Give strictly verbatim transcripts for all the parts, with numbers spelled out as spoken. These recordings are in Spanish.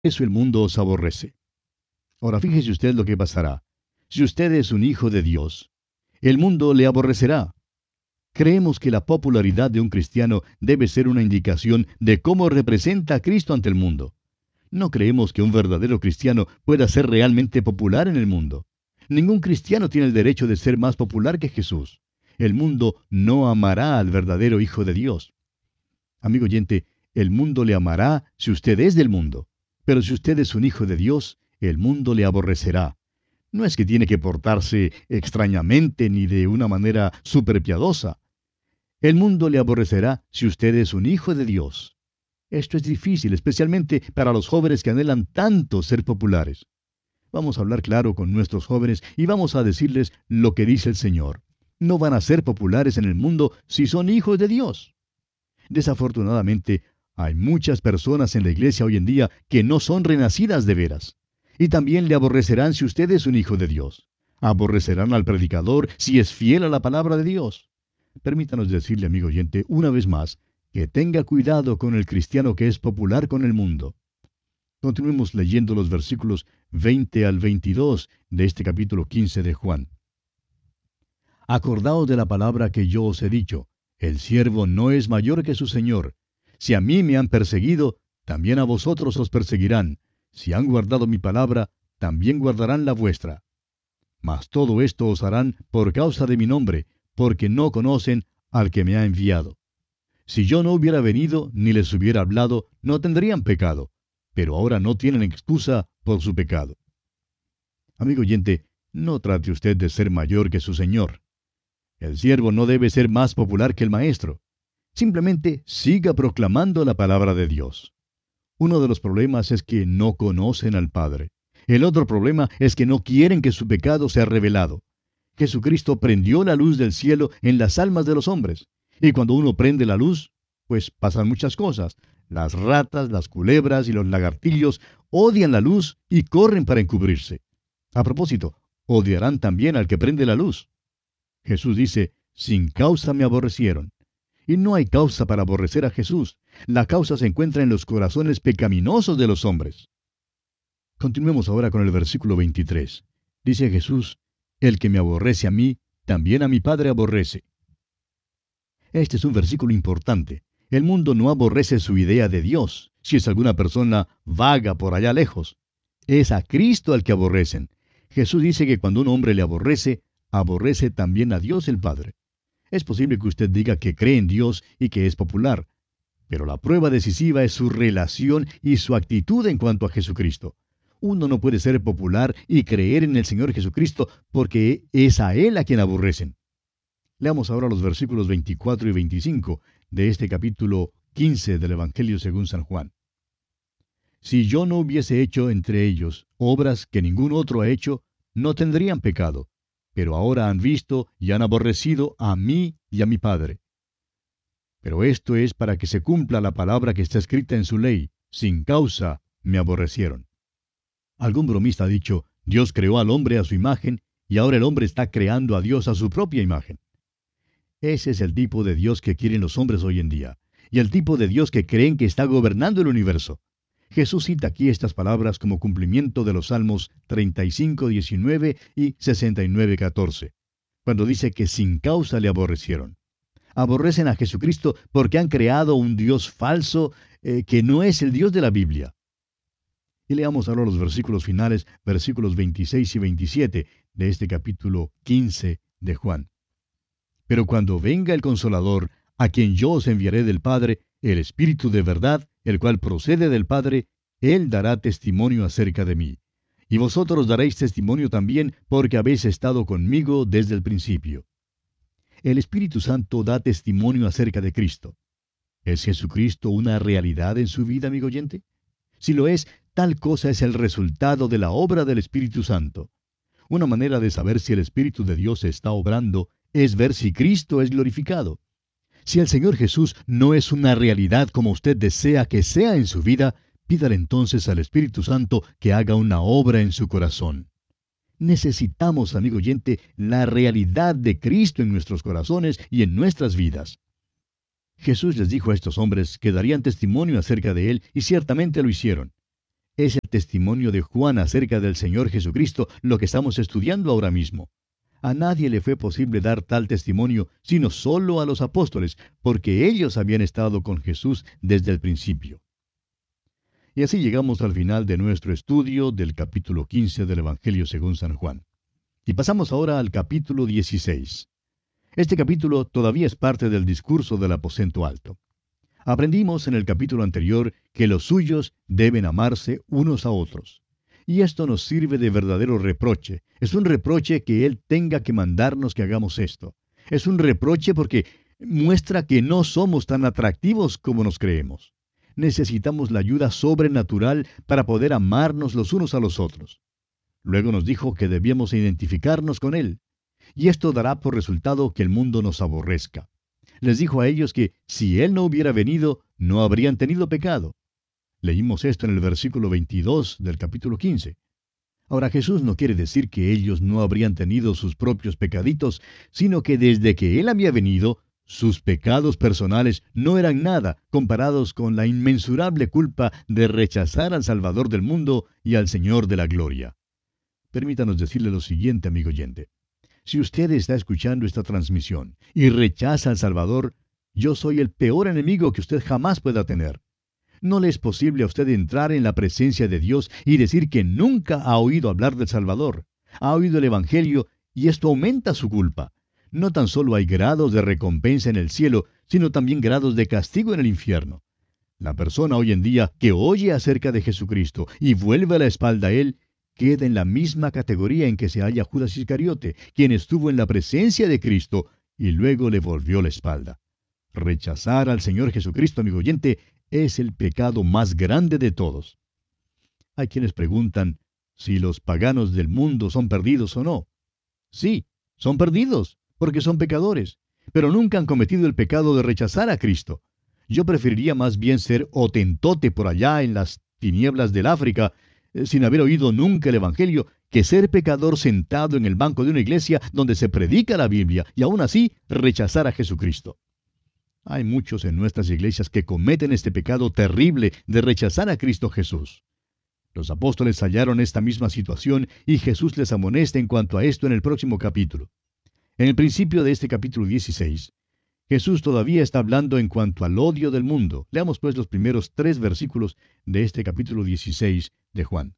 eso el mundo os aborrece. Ahora fíjese usted lo que pasará. Si usted es un hijo de Dios, el mundo le aborrecerá. Creemos que la popularidad de un cristiano debe ser una indicación de cómo representa a Cristo ante el mundo. No creemos que un verdadero cristiano pueda ser realmente popular en el mundo. Ningún cristiano tiene el derecho de ser más popular que Jesús. El mundo no amará al verdadero Hijo de Dios. Amigo oyente, el mundo le amará si usted es del mundo. Pero si usted es un hijo de Dios, el mundo le aborrecerá. No es que tiene que portarse extrañamente ni de una manera superpiadosa. El mundo le aborrecerá si usted es un hijo de Dios. Esto es difícil, especialmente para los jóvenes que anhelan tanto ser populares. Vamos a hablar claro con nuestros jóvenes y vamos a decirles lo que dice el Señor. No van a ser populares en el mundo si son hijos de Dios. Desafortunadamente, hay muchas personas en la iglesia hoy en día que no son renacidas de veras. Y también le aborrecerán si usted es un hijo de Dios. Aborrecerán al predicador si es fiel a la palabra de Dios. Permítanos decirle, amigo oyente, una vez más, que tenga cuidado con el cristiano que es popular con el mundo. Continuemos leyendo los versículos veinte al veintidós de este capítulo quince de Juan. Acordaos de la palabra que yo os he dicho, el siervo no es mayor que su señor. Si a mí me han perseguido, también a vosotros os perseguirán. Si han guardado mi palabra, también guardarán la vuestra. Mas todo esto os harán por causa de mi nombre, porque no conocen al que me ha enviado. Si yo no hubiera venido ni les hubiera hablado, no tendrían pecado, pero ahora no tienen excusa por su pecado. Amigo oyente, no trate usted de ser mayor que su señor. El siervo no debe ser más popular que el maestro. Simplemente siga proclamando la palabra de Dios. Uno de los problemas es que no conocen al Padre. El otro problema es que no quieren que su pecado sea revelado. Jesucristo prendió la luz del cielo en las almas de los hombres. Y cuando uno prende la luz, pues pasan muchas cosas. Las ratas, las culebras y los lagartillos odian la luz y corren para encubrirse. A propósito, odiarán también al que prende la luz. Jesús dice, sin causa me aborrecieron. Y no hay causa para aborrecer a Jesús. La causa se encuentra en los corazones pecaminosos de los hombres. Continuemos ahora con el versículo veintitrés. Dice Jesús, el que me aborrece a mí, también a mi Padre aborrece. Este es un versículo importante. El mundo no aborrece su idea de Dios, si es alguna persona vaga por allá lejos. Es a Cristo al que aborrecen. Jesús dice que cuando un hombre le aborrece, aborrece también a Dios el Padre. Es posible que usted diga que cree en Dios y que es popular, pero la prueba decisiva es su relación y su actitud en cuanto a Jesucristo. Uno no puede ser popular y creer en el Señor Jesucristo porque es a Él a quien aborrecen. Leamos ahora los versículos veinticuatro y veinticinco de este capítulo quince del Evangelio según San Juan. Si yo no hubiese hecho entre ellos obras que ningún otro ha hecho, no tendrían pecado. Pero ahora han visto y han aborrecido a mí y a mi Padre. Pero esto es para que se cumpla la palabra que está escrita en su ley, sin causa me aborrecieron. Algún bromista ha dicho, Dios creó al hombre a su imagen, y ahora el hombre está creando a Dios a su propia imagen. Ese es el tipo de Dios que quieren los hombres hoy en día, y el tipo de Dios que creen que está gobernando el universo. Jesús cita aquí estas palabras como cumplimiento de los Salmos treinta y cinco, diecinueve y sesenta y nueve, catorce, cuando dice que sin causa le aborrecieron. Aborrecen a Jesucristo porque han creado un Dios falso eh, que no es el Dios de la Biblia. Y leamos ahora los versículos finales, versículos veintiséis y veintisiete de este capítulo quince de Juan. Pero cuando venga el Consolador, a quien yo os enviaré del Padre, el Espíritu de verdad, el cual procede del Padre, Él dará testimonio acerca de mí. Y vosotros daréis testimonio también, porque habéis estado conmigo desde el principio. El Espíritu Santo da testimonio acerca de Cristo. ¿Es Jesucristo una realidad en su vida, amigo oyente? Si lo es, tal cosa es el resultado de la obra del Espíritu Santo. Una manera de saber si el Espíritu de Dios está obrando es ver si Cristo es glorificado. Si el Señor Jesús no es una realidad como usted desea que sea en su vida, pídale entonces al Espíritu Santo que haga una obra en su corazón. Necesitamos, amigo oyente, la realidad de Cristo en nuestros corazones y en nuestras vidas. Jesús les dijo a estos hombres que darían testimonio acerca de Él y ciertamente lo hicieron. Es el testimonio de Juan acerca del Señor Jesucristo lo que estamos estudiando ahora mismo. A nadie le fue posible dar tal testimonio, sino solo a los apóstoles, porque ellos habían estado con Jesús desde el principio. Y así llegamos al final de nuestro estudio del capítulo quince del Evangelio según San Juan. Y pasamos ahora al capítulo dieciséis. Este capítulo todavía es parte del discurso del aposento alto. Aprendimos en el capítulo anterior que los suyos deben amarse unos a otros. Y esto nos sirve de verdadero reproche. Es un reproche que Él tenga que mandarnos que hagamos esto. Es un reproche porque muestra que no somos tan atractivos como nos creemos. Necesitamos la ayuda sobrenatural para poder amarnos los unos a los otros. Luego nos dijo que debíamos identificarnos con Él. Y esto dará por resultado que el mundo nos aborrezca. Les dijo a ellos que si Él no hubiera venido, no habrían tenido pecado. Leímos esto en el versículo veintidós del capítulo quince. Ahora Jesús no quiere decir que ellos no habrían tenido sus propios pecaditos, sino que desde que Él había venido, sus pecados personales no eran nada comparados con la inmensurable culpa de rechazar al Salvador del mundo y al Señor de la gloria. Permítanos decirle lo siguiente, amigo oyente. Si usted está escuchando esta transmisión y rechaza al Salvador, yo soy el peor enemigo que usted jamás pueda tener. No le es posible a usted entrar en la presencia de Dios y decir que nunca ha oído hablar del Salvador. Ha oído el Evangelio y esto aumenta su culpa. No tan solo hay grados de recompensa en el cielo, sino también grados de castigo en el infierno. La persona hoy en día que oye acerca de Jesucristo y vuelve la espalda a Él, queda en la misma categoría en que se halla Judas Iscariote, quien estuvo en la presencia de Cristo y luego le volvió la espalda. Rechazar al Señor Jesucristo, amigo oyente, es el pecado más grande de todos. Hay quienes preguntan si los paganos del mundo son perdidos o no. Sí, son perdidos, porque son pecadores, pero nunca han cometido el pecado de rechazar a Cristo. Yo preferiría más bien ser hotentote por allá en las tinieblas del África, eh, sin haber oído nunca el Evangelio, que ser pecador sentado en el banco de una iglesia donde se predica la Biblia y aún así rechazar a Jesucristo. Hay muchos en nuestras iglesias que cometen este pecado terrible de rechazar a Cristo Jesús. Los apóstoles hallaron esta misma situación y Jesús les amonesta en cuanto a esto en el próximo capítulo. En el principio de este capítulo dieciséis, Jesús todavía está hablando en cuanto al odio del mundo. Leamos pues los primeros tres versículos de este capítulo dieciséis de Juan.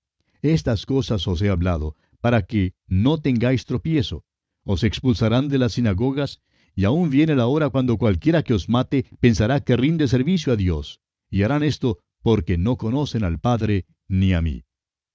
Estas cosas os he hablado, para que no tengáis tropiezo. Os expulsarán de las sinagogas, y aún viene la hora cuando cualquiera que os mate pensará que rinde servicio a Dios. Y harán esto porque no conocen al Padre ni a mí.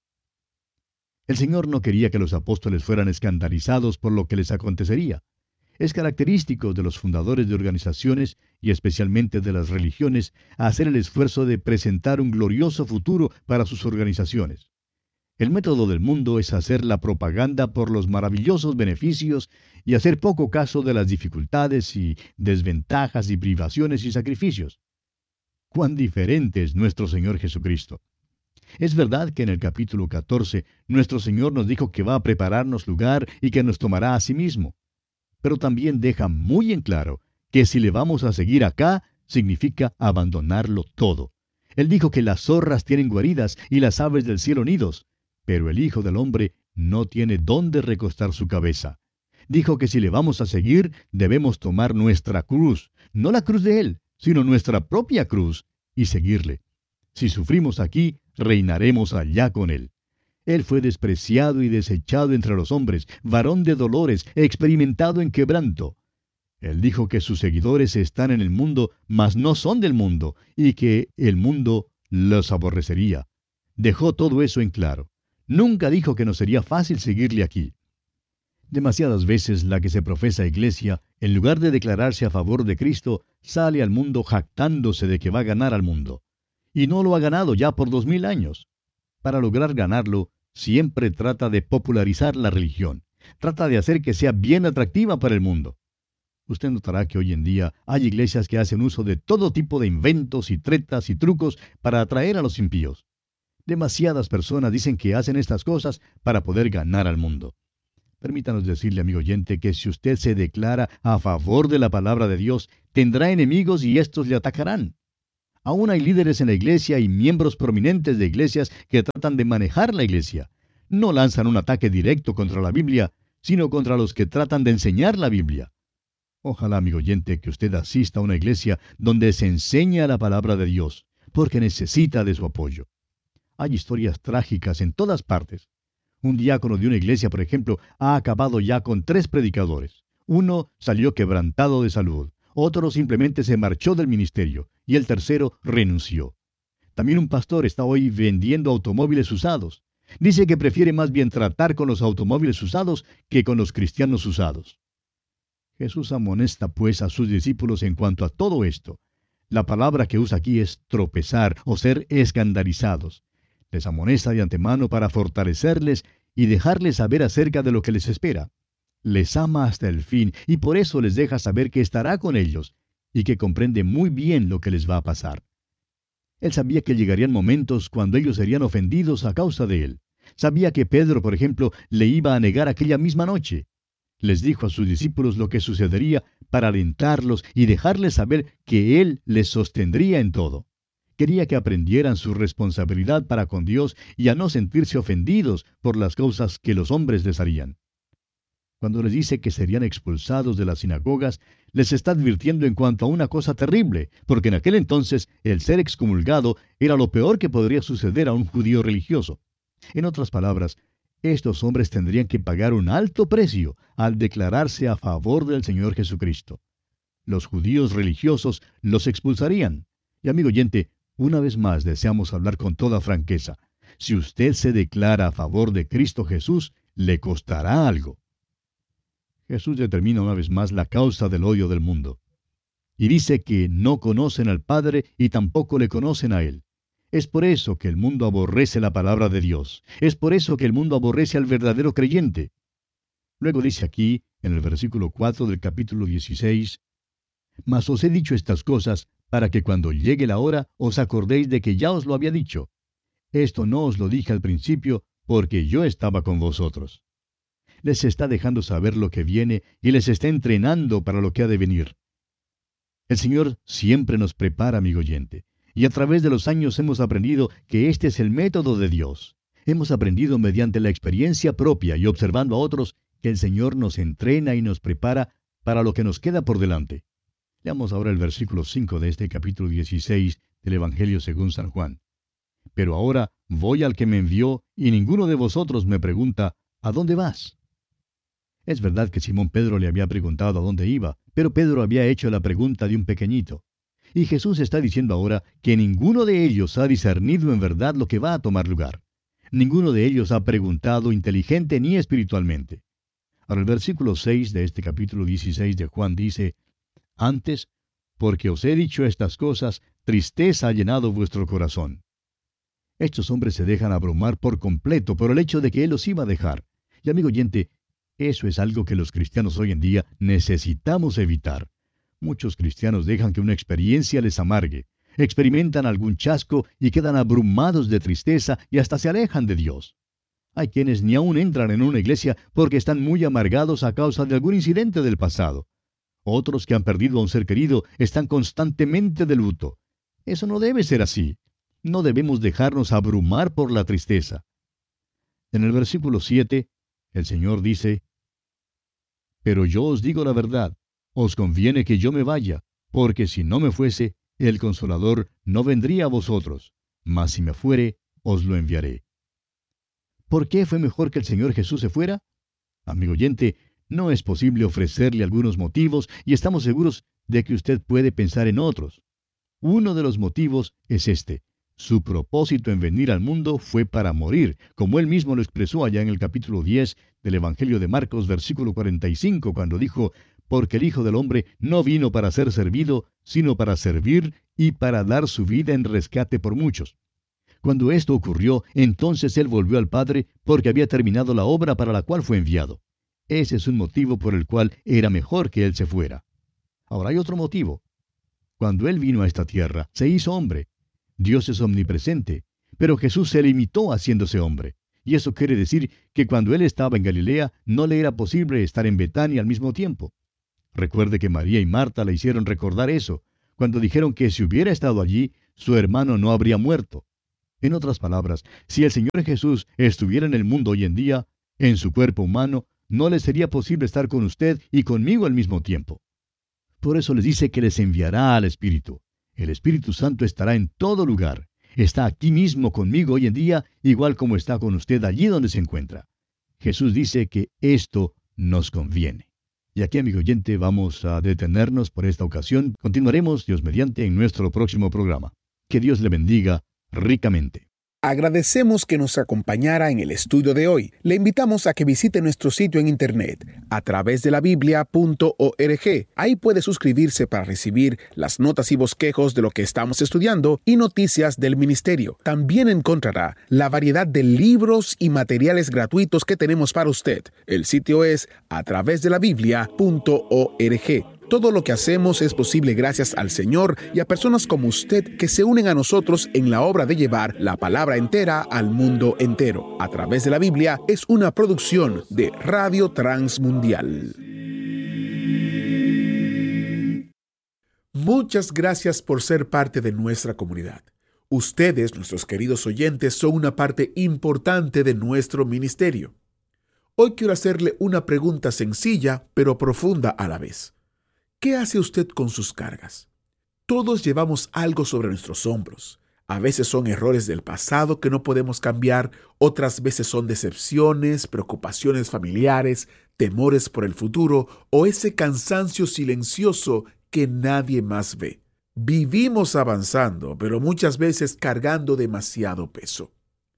El Señor no quería que los apóstoles fueran escandalizados por lo que les acontecería. Es característico de los fundadores de organizaciones, y especialmente de las religiones, hacer el esfuerzo de presentar un glorioso futuro para sus organizaciones. El método del mundo es hacer la propaganda por los maravillosos beneficios y hacer poco caso de las dificultades y desventajas y privaciones y sacrificios. ¡Cuán diferente es nuestro Señor Jesucristo! Es verdad que en el capítulo catorce nuestro Señor nos dijo que va a prepararnos lugar y que nos tomará a sí mismo. Pero también deja muy en claro que si le vamos a seguir acá, significa abandonarlo todo. Él dijo que las zorras tienen guaridas y las aves del cielo nidos, pero el Hijo del Hombre no tiene dónde recostar su cabeza. Dijo que si le vamos a seguir, debemos tomar nuestra cruz, no la cruz de Él, sino nuestra propia cruz, y seguirle. Si sufrimos aquí, reinaremos allá con Él. Él fue despreciado y desechado entre los hombres, varón de dolores, experimentado en quebranto. Él dijo que sus seguidores están en el mundo, mas no son del mundo, y que el mundo los aborrecería. Dejó todo eso en claro. Nunca dijo que no sería fácil seguirle aquí. Demasiadas veces la que se profesa iglesia, en lugar de declararse a favor de Cristo, sale al mundo jactándose de que va a ganar al mundo. Y no lo ha ganado ya por dos mil años. Para lograr ganarlo, siempre trata de popularizar la religión. Trata de hacer que sea bien atractiva para el mundo. Usted notará que hoy en día hay iglesias que hacen uso de todo tipo de inventos y tretas y trucos para atraer a los impíos. Demasiadas personas dicen que hacen estas cosas para poder ganar al mundo. Permítanos decirle, amigo oyente, que si usted se declara a favor de la palabra de Dios, tendrá enemigos y éstos le atacarán. Aún hay líderes en la iglesia y miembros prominentes de iglesias que tratan de manejar la iglesia. No lanzan un ataque directo contra la Biblia, sino contra los que tratan de enseñar la Biblia. Ojalá, amigo oyente, que usted asista a una iglesia donde se enseña la palabra de Dios, porque necesita de su apoyo. Hay historias trágicas en todas partes. Un diácono de una iglesia, por ejemplo, ha acabado ya con tres predicadores. Uno salió quebrantado de salud, otro simplemente se marchó del ministerio, y el tercero renunció. También un pastor está hoy vendiendo automóviles usados. Dice que prefiere más bien tratar con los automóviles usados que con los cristianos usados. Jesús amonesta pues a sus discípulos en cuanto a todo esto. La palabra que usa aquí es tropezar o ser escandalizados. Les amonesta de antemano para fortalecerles y dejarles saber acerca de lo que les espera. Les ama hasta el fin y por eso les deja saber que estará con ellos y que comprende muy bien lo que les va a pasar. Él sabía que llegarían momentos cuando ellos serían ofendidos a causa de él. Sabía que Pedro, por ejemplo, le iba a negar aquella misma noche. Les dijo a sus discípulos lo que sucedería para alentarlos y dejarles saber que él les sostendría en todo. Quería que aprendieran su responsabilidad para con Dios y a no sentirse ofendidos por las cosas que los hombres les harían. Cuando les dice que serían expulsados de las sinagogas, les está advirtiendo en cuanto a una cosa terrible, porque en aquel entonces el ser excomulgado era lo peor que podría suceder a un judío religioso. En otras palabras, estos hombres tendrían que pagar un alto precio al declararse a favor del Señor Jesucristo. Los judíos religiosos los expulsarían. Y amigo oyente, una vez más deseamos hablar con toda franqueza. Si usted se declara a favor de Cristo Jesús, le costará algo. Jesús determina una vez más la causa del odio del mundo. Y dice que no conocen al Padre y tampoco le conocen a Él. Es por eso que el mundo aborrece la palabra de Dios. Es por eso que el mundo aborrece al verdadero creyente. Luego dice aquí, en el versículo cuatro del capítulo dieciséis, «Mas os he dicho estas cosas, para que cuando llegue la hora os acordéis de que ya os lo había dicho. Esto no os lo dije al principio, porque yo estaba con vosotros». Les está dejando saber lo que viene y les está entrenando para lo que ha de venir. El Señor siempre nos prepara, amigo oyente, y a través de los años hemos aprendido que este es el método de Dios. Hemos aprendido mediante la experiencia propia y observando a otros que el Señor nos entrena y nos prepara para lo que nos queda por delante. Leamos ahora el versículo cinco de este capítulo dieciséis del Evangelio según San Juan. «Pero ahora voy al que me envió, y ninguno de vosotros me pregunta, ¿a dónde vas?». Es verdad que Simón Pedro le había preguntado a dónde iba, pero Pedro había hecho la pregunta de un pequeñito. Y Jesús está diciendo ahora que ninguno de ellos ha discernido en verdad lo que va a tomar lugar. Ninguno de ellos ha preguntado inteligente ni espiritualmente. Ahora el versículo seis de este capítulo dieciséis de Juan dice, «Antes, porque os he dicho estas cosas, tristeza ha llenado vuestro corazón». Estos hombres se dejan abrumar por completo por el hecho de que Él los iba a dejar. Y amigo oyente, eso es algo que los cristianos hoy en día necesitamos evitar. Muchos cristianos dejan que una experiencia les amargue, experimentan algún chasco y quedan abrumados de tristeza y hasta se alejan de Dios. Hay quienes ni aún entran en una iglesia porque están muy amargados a causa de algún incidente del pasado. Otros que han perdido a un ser querido están constantemente de luto. Eso no debe ser así. No debemos dejarnos abrumar por la tristeza. En el versículo siete, el Señor dice, «Pero yo os digo la verdad, os conviene que yo me vaya, porque si no me fuese, el Consolador no vendría a vosotros, mas si me fuere, os lo enviaré». ¿Por qué fue mejor que el Señor Jesús se fuera? Amigo oyente, no es posible ofrecerle algunos motivos y estamos seguros de que usted puede pensar en otros. Uno de los motivos es este. Su propósito en venir al mundo fue para morir, como él mismo lo expresó allá en el capítulo diez del Evangelio de Marcos, versículo cuarenta y cinco, cuando dijo, «Porque el Hijo del Hombre no vino para ser servido, sino para servir y para dar su vida en rescate por muchos». Cuando esto ocurrió, entonces él volvió al Padre porque había terminado la obra para la cual fue enviado. Ese es un motivo por el cual era mejor que él se fuera. Ahora hay otro motivo. Cuando él vino a esta tierra, se hizo hombre. Dios es omnipresente, pero Jesús se limitó haciéndose hombre. Y eso quiere decir que cuando él estaba en Galilea, no le era posible estar en Betania al mismo tiempo. Recuerde que María y Marta le hicieron recordar eso, cuando dijeron que si hubiera estado allí, su hermano no habría muerto. En otras palabras, si el Señor Jesús estuviera en el mundo hoy en día, en su cuerpo humano, no le sería posible estar con usted y conmigo al mismo tiempo. Por eso les dice que les enviará al Espíritu. El Espíritu Santo estará en todo lugar. Está aquí mismo conmigo hoy en día, igual como está con usted allí donde se encuentra. Jesús dice que esto nos conviene. Y aquí, amigo oyente, vamos a detenernos por esta ocasión. Continuaremos, Dios mediante, en nuestro próximo programa. Que Dios le bendiga ricamente. Agradecemos que nos acompañara en el estudio de hoy. Le invitamos a que visite nuestro sitio en internet a través de la biblia punto org. Ahí puede suscribirse para recibir las notas y bosquejos de lo que estamos estudiando y noticias del ministerio. También encontrará la variedad de libros y materiales gratuitos que tenemos para usted. El sitio es a través de la biblia punto org. Todo lo que hacemos es posible gracias al Señor y a personas como usted que se unen a nosotros en la obra de llevar la palabra entera al mundo entero. A través de la Biblia es una producción de Radio Transmundial. Muchas gracias por ser parte de nuestra comunidad. Ustedes, nuestros queridos oyentes, son una parte importante de nuestro ministerio. Hoy quiero hacerle una pregunta sencilla, pero profunda a la vez. ¿Qué hace usted con sus cargas? Todos llevamos algo sobre nuestros hombros. A veces son errores del pasado que no podemos cambiar, otras veces son decepciones, preocupaciones familiares, temores por el futuro o ese cansancio silencioso que nadie más ve. Vivimos avanzando, pero muchas veces cargando demasiado peso.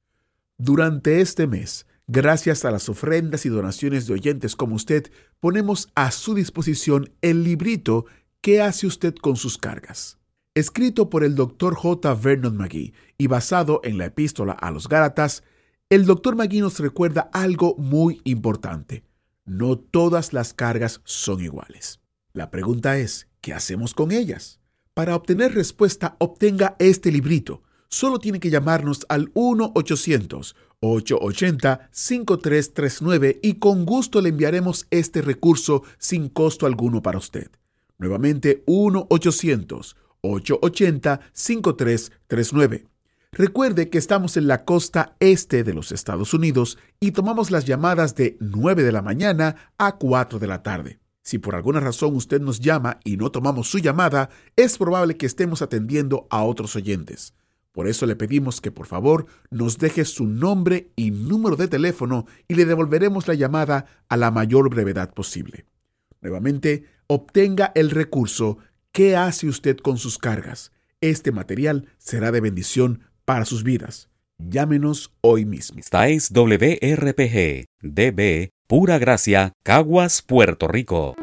Durante este mes, gracias a las ofrendas y donaciones de oyentes como usted, ponemos a su disposición el librito ¿Qué hace usted con sus cargas?, escrito por el doctor J. Vernon McGee y basado en la epístola a los Gálatas. El doctor McGee nos recuerda algo muy importante. No todas las cargas son iguales. La pregunta es, ¿qué hacemos con ellas? Para obtener respuesta, obtenga este librito. Solo tiene que llamarnos al uno ochocientos, ocho ochenta, cinco tres tres nueve y con gusto le enviaremos este recurso sin costo alguno para usted. Nuevamente, uno ochocientos, ocho ochenta, cinco tres tres nueve. Recuerde que estamos en la costa este de los Estados Unidos y tomamos las llamadas de nueve de la mañana a cuatro de la tarde. Si por alguna razón usted nos llama y no tomamos su llamada, es probable que estemos atendiendo a otros oyentes. Por eso le pedimos que por favor nos deje su nombre y número de teléfono y le devolveremos la llamada a la mayor brevedad posible. Nuevamente, obtenga el recurso ¿Qué hace usted con sus cargas? Este material será de bendición para sus vidas. Llámenos hoy mismo. Esta es W R P G, D B, Pura Gracia, Caguas, Puerto Rico.